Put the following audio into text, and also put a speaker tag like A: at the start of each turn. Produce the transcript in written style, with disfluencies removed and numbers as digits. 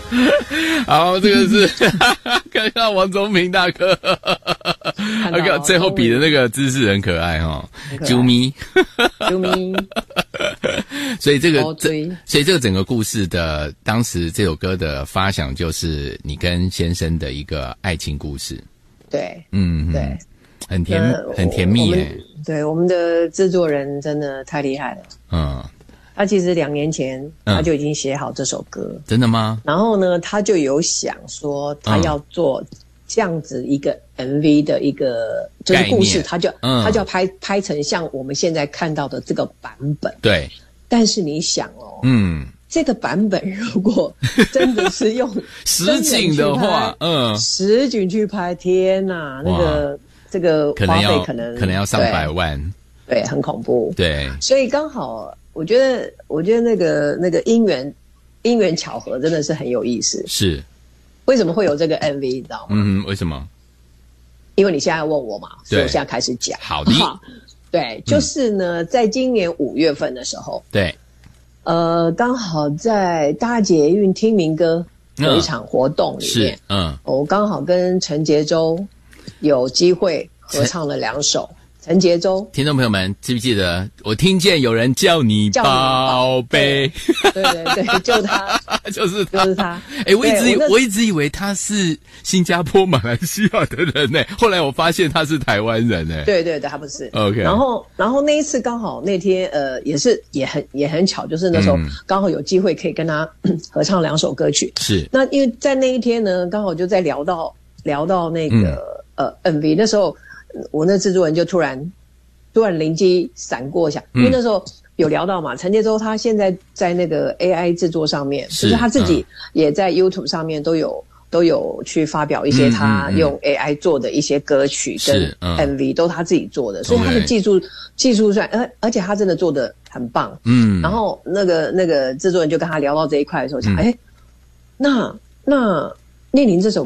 A: 好，这个是看到王宗平大哥，最后比的那个姿势很可爱哈，啾咪，
B: 啾咪。
A: 所以这个整个故事的当时这首歌的发想就是你跟先生的一个爱情故事。
B: 对，对，
A: 很甜蜜耶。
B: 对，我们的制作人真的太厉害了。他其实2年前他就已经写好这首歌。真
A: 的吗？
B: 然后呢，他就有想说他要做这样子一个 MV 的一个就是故事，他就要拍成像我们现在看到的这个版本。
A: 对。但
B: 是你想哦，这个版本如果真的是用
A: 实景的话，
B: 实景去拍，天哪，那个这个花费可能要
A: 上百万，
B: 对，很恐怖。
A: 对，
B: 所以刚好我觉得那个因缘巧合真的是很有意思。
A: 是，
B: 为什么会有这个 MV 你知道吗？
A: 为什么？
B: 因为你现在问我嘛，所以我现在开始讲。
A: 好的。
B: 对，就是呢，在今年5月份的时候，
A: 对，
B: 刚好在大捷运听民歌有一场活动里面，我刚好跟陈杰州有机会合唱了2首。陈杰州，
A: 听众朋友们记不记得？我听见有人叫你宝贝，
B: 对对对，就他，
A: 就是
B: 他。
A: 我一直以为他是新加坡、马来西亚的人呢，后来我发现他是台湾人呢。
B: 对对对，他不是。
A: OK。
B: 然后那一次刚好那天也很巧，就是那时候刚好有机会可以跟他合唱2首歌曲。
A: 是。
B: 那因为在那一天呢，刚好就在聊到那个MV，那时候。我那制作人就突然灵机闪过一下，因为那时候有聊到嘛，陈杰州他现在在那个 AI 制作上面，就是他自己也在 YouTube 上面都有去发表一些他用 AI 做的一些歌曲跟 MV 都他自己做的，所以他的技术上，而且他真的做的很棒。然后那个制作人就跟他聊到这一块的时候，想，那念宁这首